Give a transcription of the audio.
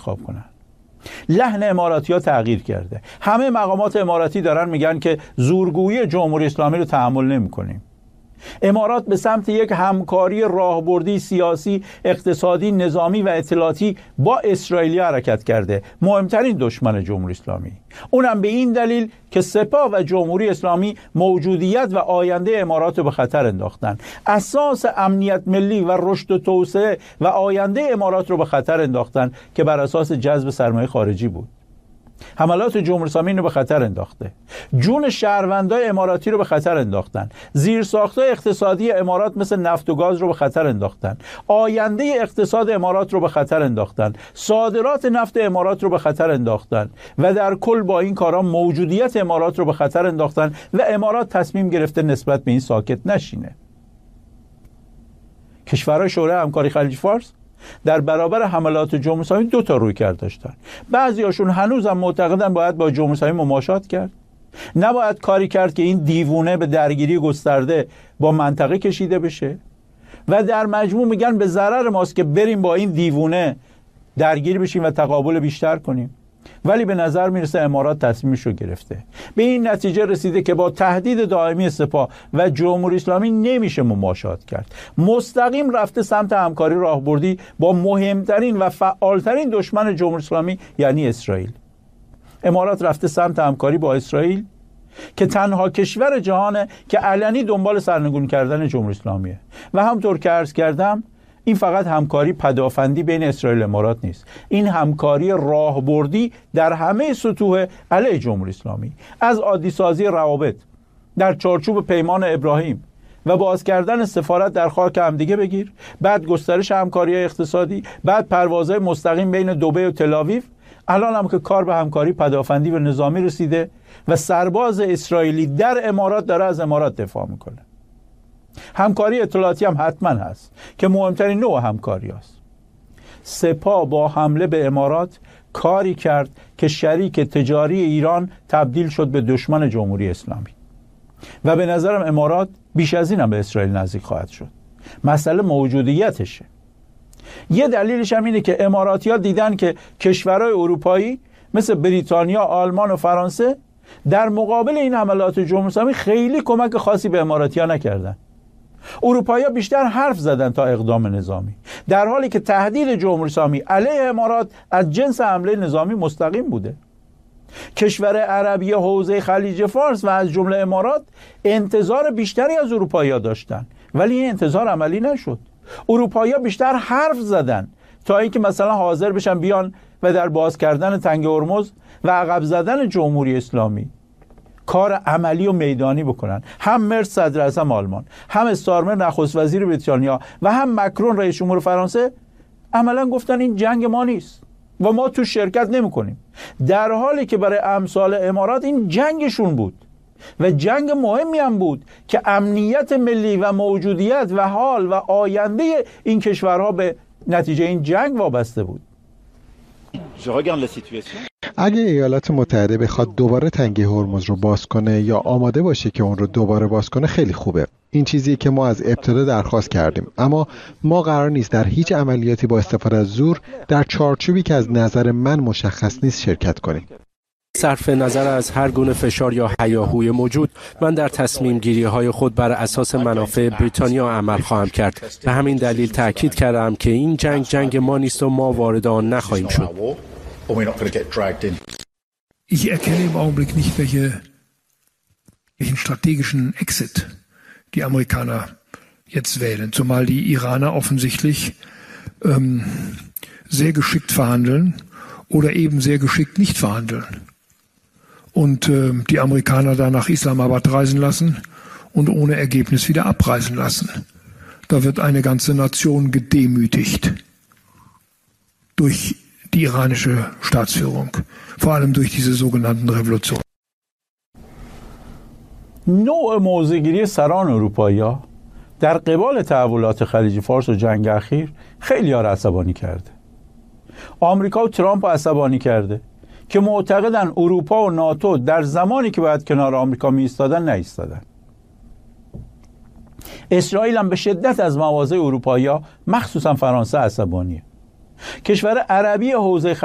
انتخاب کنن. لحن اماراتی‌ها تغییر کرده. همه مقامات اماراتی دارن میگن که زورگویی جمهوری اسلامی رو تحمل نمی‌کنیم. امارات به سمت یک همکاری راهبردی سیاسی، اقتصادی، نظامی و اطلاعاتی با اسرائیل حرکت کرده، مهمترین دشمن جمهوری اسلامی. اونم به این دلیل که سپاه و جمهوری اسلامی موجودیت و آینده امارات رو به خطر انداختن. اساس امنیت ملی و رشد و توسعه و آینده امارات رو به خطر انداختن که بر اساس جذب سرمایه خارجی بود. حملات جمهوری اسلامی رو به خطر انداخته. جون شهروندای اماراتی رو به خطر انداختن. زیرساخت‌های اقتصادی امارات مثل نفت و گاز رو به خطر انداختن. آینده اقتصاد امارات رو به خطر انداختن. صادرات نفت امارات رو به خطر انداختن و در کل با این کارا موجودیت امارات رو به خطر انداختن و امارات تصمیم گرفته نسبت به این ساکت نشینه. کشورهای شورای همکاری خلیج فارس در برابر حملات جمهوری اسلامی دو تا رویکرد داشتن. بعضیاشون هنوزم معتقدن باید با جمهوری اسلامی مماشات کرد، نباید کاری کرد که این دیوونه به درگیری گسترده با منطقه کشیده بشه و در مجموع میگن به ضرر ماست که بریم با این دیوونه درگیر بشیم و تقابل بیشتر کنیم. ولی به نظر میرسه امارات تصمیمش رو گرفته، به این نتیجه رسیده که با تهدید دائمی سپاه و جمهوری اسلامی نمیشه مماشات کرد. مستقیم رفته سمت همکاری راهبردی با مهمترین و فعالترین دشمن جمهوری اسلامی یعنی اسرائیل. امارات رفته سمت همکاری با اسرائیل که تنها کشور جهانه که علنی دنبال سرنگون کردن جمهوری اسلامیه و همطور که عرض کردم این فقط همکاری پدافندی بین اسرائیل و امارات نیست، این همکاری راهبردی در همه سطوح علیه جمهوری اسلامی، از عادی سازی روابط در چارچوب پیمان ابراهیم و باز کردن سفارت در خاک همدیگه بگیر، بعد گسترش همکاری اقتصادی، بعد پروازهای مستقیم بین دبی و تل‌آویو. الان هم که کار به همکاری پدافندی و نظامی رسیده و سرباز اسرائیلی در امارات داره از امارات دفاع میکنه. همکاری اطلاعاتی هم حتما هست که مهمترین نوع همکاری هست. سپاه با حمله به امارات کاری کرد که شریک تجاری ایران تبدیل شد به دشمن جمهوری اسلامی و به نظرم امارات بیش از این هم به اسرائیل نزدیک خواهد شد. مسئله موجودیتشه. یه دلیلش هم اینه که اماراتی‌ها دیدن که کشورهای اروپایی مثل بریتانیا، آلمان و فرانسه در مقابل این حملات جمهوری اسلامی خیلی کمک خاصی به اماراتی‌ها نکردن. اروپایی‌ها بیشتر حرف زدن تا اقدام نظامی، در حالی که تهدید جمهوری اسلامی علیه امارات از جنس حمله نظامی مستقیم بوده. کشور عربی حوزه خلیج فارس و از جمله امارات انتظار بیشتری از اروپایی‌ها داشتن ولی این انتظار عملی نشد. اروپایی‌ها بیشتر حرف زدن تا اینکه مثلا حاضر بشن بیان و در باز کردن تنگ هرمز و عقب زدن جمهوری اسلامی کار عملی و میدانی بکنن. هم مرس صدر اعظم آلمان، هم استارمر نخست وزیر بریتانیا و هم مکرون رئیس جمهور فرانسه عملا گفتن این جنگ ما نیست و ما تو شرکت نمی‌کنیم، در حالی که برای امثال امارات این جنگشون بود و جنگ مهمی هم بود که امنیت ملی و موجودیت و حال و آینده این کشورها به نتیجه این جنگ وابسته بود. اگه ایالات متحده بخواد دوباره تنگه هرمز رو باز کنه یا آماده باشه که اون رو دوباره باز کنه خیلی خوبه. این چیزیه که ما از ابتدا درخواست کردیم، اما ما قرار نیست در هیچ عملیاتی با استفاده از زور در چارچوبی که از نظر من مشخص نیست شرکت کنیم. صرف نظر از هر گونه فشار یا هیاهوی موجود، من در تصمیم گیری های خود بر اساس منافع بریتانیا عمل خواهم کرد. به همین دلیل تاکید کردم که این جنگ ما نیست و ما وارد آن نخواهیم شد. Ich erkenne im Augenblick nicht, welchen strategischen Exit die Amerikaner jetzt wählen, zumal die Iraner offensichtlich sehr geschickt verhandeln oder eben sehr geschickt nicht verhandeln. Und die Amerikaner da nach Islamabad reisen lassen und ohne Ergebnis wieder abreisen lassen. Da wird eine ganze Nation gedemütigt durch die iranische Staatsführung, vor allem durch diese sogenannten Revolutionen. نوع موضع‌گیری سران اروپایی‌ها در قبال تحولات خلیج فارس و جنگ اخیر خیلی ها را عصبانی کرده. آمریکا و ترامپ را عصبانی کرده که معتقدن اروپا و ناتو در زمانی که باید کنار آمریکا می ایستادن نایستادن. اسرائیل هم به شدت از مواضع اروپایی‌ها مخصوصا فرانسه عصبانیه. کشور عربی حوزه